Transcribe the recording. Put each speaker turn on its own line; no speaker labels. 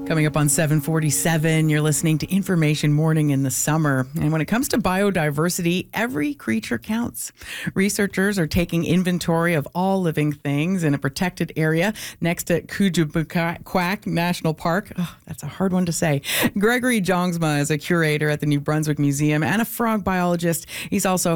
Coming up on 747, you're listening to Information Morning in the summer. And when it comes to biodiversity, every creature counts. Researchers are taking inventory of all living things in a protected area next to Kujibukak National Park. Oh, that's a hard one to say. Gregory Jongsma is a curator at the New Brunswick Museum and a frog biologist. He's also